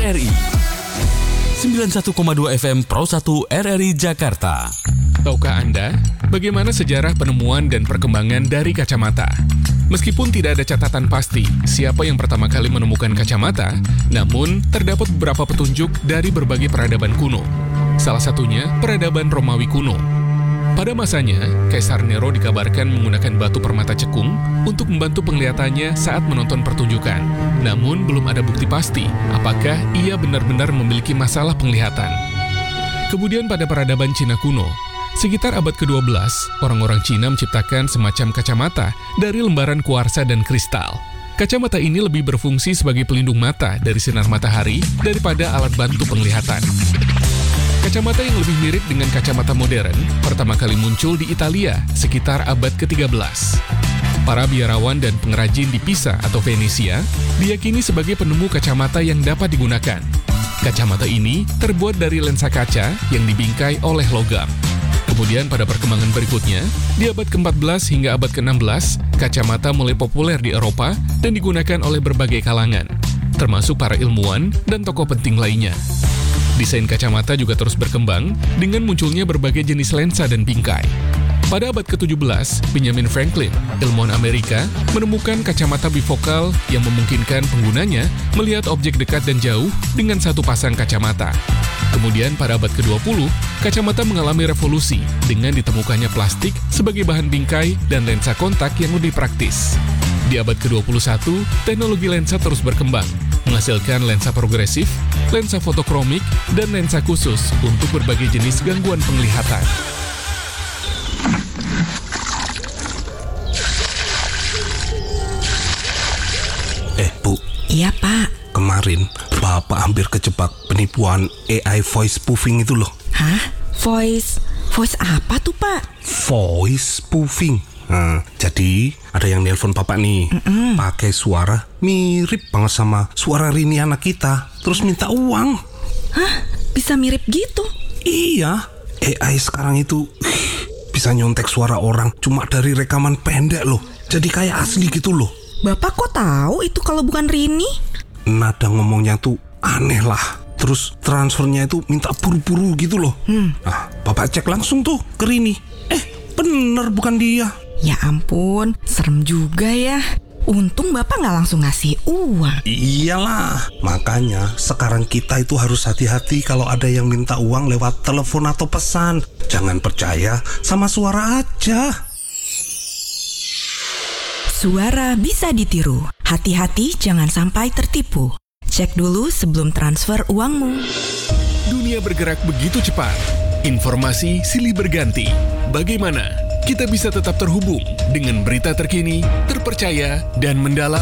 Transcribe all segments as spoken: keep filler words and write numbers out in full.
R I sembilan puluh satu koma dua F M Pro satu R R I Jakarta. Tahukah Anda bagaimana sejarah penemuan dan perkembangan dari kacamata? Meskipun tidak ada catatan pasti siapa yang pertama kali menemukan kacamata, namun terdapat beberapa petunjuk dari berbagai peradaban kuno. Salah satunya peradaban Romawi kuno. Pada masanya, Kaisar Nero dikabarkan menggunakan batu permata cekung untuk membantu penglihatannya saat menonton pertunjukan. Namun belum ada bukti pasti apakah ia benar-benar memiliki masalah penglihatan. Kemudian pada peradaban Cina kuno, sekitar abad kedua belas, orang-orang Cina menciptakan semacam kacamata dari lembaran kuarsa dan kristal. Kacamata ini lebih berfungsi sebagai pelindung mata dari sinar matahari daripada alat bantu penglihatan. Kacamata yang lebih mirip dengan kacamata modern pertama kali muncul di Italia sekitar abad ketiga belas. Para biarawan dan pengrajin di Pisa atau Venesia diyakini sebagai penemu kacamata yang dapat digunakan. Kacamata ini terbuat dari lensa kaca yang dibingkai oleh logam. Kemudian pada perkembangan berikutnya, di abad keempat belas hingga abad keenam belas, kacamata mulai populer di Eropa dan digunakan oleh berbagai kalangan, termasuk para ilmuwan dan tokoh penting lainnya. Desain kacamata juga terus berkembang dengan munculnya berbagai jenis lensa dan bingkai. Pada abad ketujuh belas, Benjamin Franklin, ilmuwan Amerika, menemukan kacamata bifokal yang memungkinkan penggunanya melihat objek dekat dan jauh dengan satu pasang kacamata. Kemudian pada abad kedua puluh, kacamata mengalami revolusi dengan ditemukannya plastik sebagai bahan bingkai dan lensa kontak yang lebih praktis. Di abad kedua puluh satu, teknologi lensa terus berkembang, menghasilkan lensa progresif, lensa fotokromik, dan lensa khusus untuk berbagai jenis gangguan penglihatan. Eh, Bu. Iya, Pak. Kemarin, Bapak hampir kejebak penipuan A I voice spoofing itu loh. Hah? Voice? Voice apa tuh, Pak? Voice spoofing. Nah, jadi ada yang nelpon Bapak nih, Mm-mm. pakai suara mirip banget sama suara Rini anak kita, terus minta uang. Hah? Bisa mirip gitu? Iya, A I sekarang itu bisa nyontek suara orang cuma dari rekaman pendek loh. Jadi kayak asli gitu loh. Bapak kok tahu itu kalau bukan Rini? Nada ngomongnya tuh aneh lah. Terus transfernya itu minta buru-buru gitu loh. Hmm. Nah, Bapak cek langsung tuh ke Rini. Eh, bener bukan dia. Ya ampun, serem juga ya. Untung Bapak nggak langsung ngasih uang. Iyalah, makanya sekarang kita itu harus hati-hati kalau ada yang minta uang lewat telepon atau pesan. Jangan percaya sama suara aja. Suara bisa ditiru. Hati-hati jangan sampai tertipu. Cek dulu sebelum transfer uangmu. Dunia bergerak begitu cepat. Informasi silih berganti. Bagaimana kita bisa tetap terhubung dengan berita terkini, terpercaya, dan mendalam?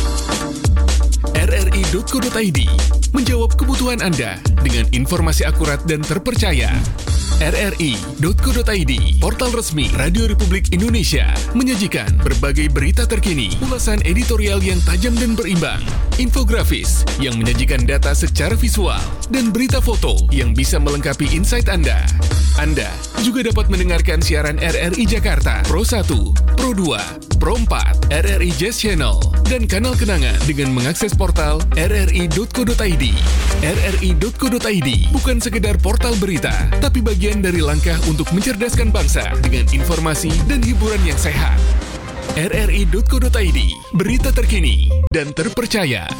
R R I dot co dot I D menjawab kebutuhan Anda dengan informasi akurat dan terpercaya. R R I dot co dot I D, portal resmi Radio Republik Indonesia, menyajikan berbagai berita terkini, ulasan editorial yang tajam dan berimbang, infografis yang menyajikan data secara visual, dan berita foto yang bisa melengkapi insight Anda. Anda juga dapat mendengarkan siaran R R I Jakarta, Pro satu, Pro dua, Pro empat, R R I Jazz Channel, dan kanal kenangan dengan mengakses portal R R I dot co dot I D. R R I dot co dot I D bukan sekedar portal berita, tapi bagian dari langkah untuk mencerdaskan bangsa dengan informasi dan hiburan yang sehat. R R I dot co dot I D, berita terkini dan terpercaya.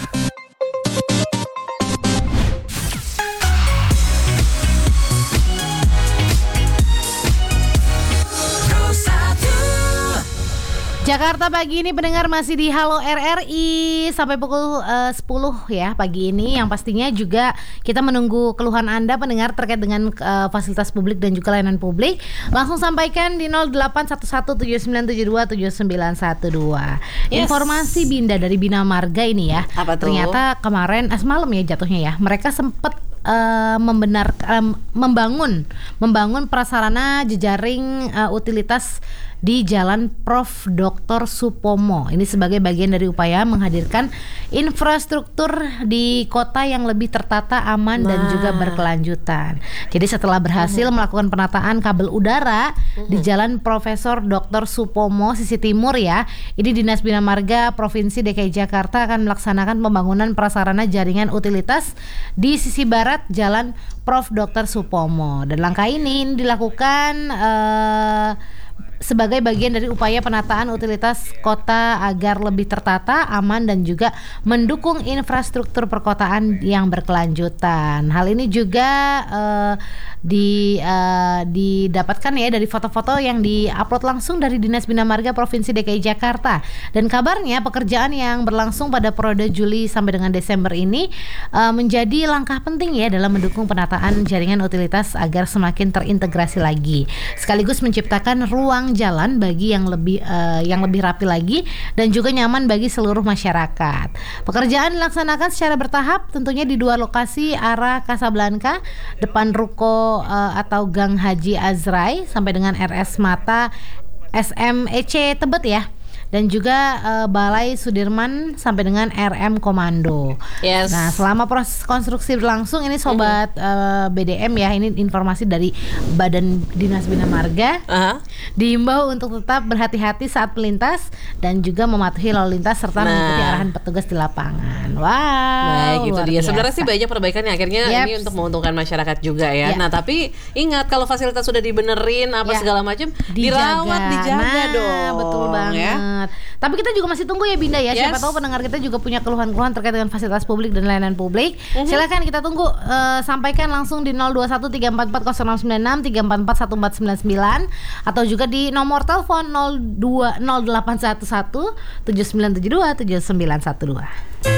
Jakarta pagi ini pendengar masih di Halo R R I sampai pukul uh, sepuluh ya pagi ini. Yang pastinya juga kita menunggu keluhan Anda pendengar terkait dengan uh, fasilitas publik dan juga layanan publik. Langsung sampaikan di nol delapan satu satu tujuh sembilan tujuh dua tujuh sembilan satu dua. Yes. Informasi Binda dari Bina Marga ini ya. Apa tuh? Ternyata kemarin eh, semalam ya jatuhnya ya. Mereka sempat Uh, membenar uh, membangun membangun prasarana jejaring uh, utilitas di Jalan Profesor Doktor Supomo. Ini sebagai bagian dari upaya menghadirkan infrastruktur di kota yang lebih tertata, aman nah. dan juga berkelanjutan. Jadi setelah berhasil uh-huh. melakukan penataan kabel udara uh-huh. di Jalan Profesor Doktor Supomo sisi timur ya, ini Dinas Bina Marga Provinsi D K I Jakarta akan melaksanakan pembangunan prasarana jaringan utilitas di sisi barat Jalan Profesor Doktor Supomo. Dan langkah ini, ini dilakukan uh, sebagai bagian dari upaya penataan utilitas kota agar lebih tertata, aman dan juga mendukung infrastruktur perkotaan yang berkelanjutan. Hal ini juga uh, di uh, didapatkan ya dari foto-foto yang diupload langsung dari Dinas Bina Marga Provinsi D K I Jakarta. Dan kabarnya pekerjaan yang berlangsung pada periode Juli sampai dengan Desember ini uh, menjadi langkah penting ya dalam mendukung penataan jaringan utilitas agar semakin terintegrasi lagi, sekaligus menciptakan ruang jalan bagi yang lebih uh, yang lebih rapi lagi dan juga nyaman bagi seluruh masyarakat. Pekerjaan dilaksanakan secara bertahap, tentunya di dua lokasi arah Kasablanka, depan ruko uh, atau Gang Haji Azrai sampai dengan R S Mata S M E C Tebet ya. Dan juga uh, Balai Sudirman sampai dengan R M Komando. Yes. Nah, selama proses konstruksi berlangsung ini sobat uh-huh. uh, B D M ya, ini informasi dari Badan Dinas Bina Marga. Uh-huh. Diimbau untuk tetap berhati-hati saat melintas dan juga mematuhi lalu lintas serta nah. mengikuti arahan petugas di lapangan. Wow. Baik, itu dia. Sebenarnya sih banyak perbaikan yang akhirnya yep. ini untuk menguntungkan masyarakat juga ya. Yep. Nah, tapi ingat kalau fasilitas sudah dibenerin apa ya. segala macam, dirawat, dijaga nah, dong. Betul banget. Ya? Tapi kita juga masih tunggu ya Binda ya. Yes. Siapa tahu pendengar kita juga punya keluhan-keluhan terkait dengan fasilitas publik dan layanan publik. Mm-hmm. Silakan kita tunggu, uh, sampaikan langsung di nol dua satu tiga empat empat nol nol sembilan enam tiga empat empat satu empat sembilan sembilan atau juga di nomor telepon nol dua nol delapan satu satu tujuh sembilan tujuh dua tujuh sembilan satu dua.